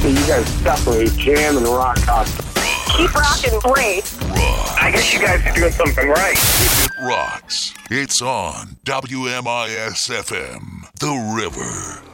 So you guys separate jam and rock constantly. Keep rocking great. I guess you guys are doing something right. If it rocks, it's on WMIS FM, The River.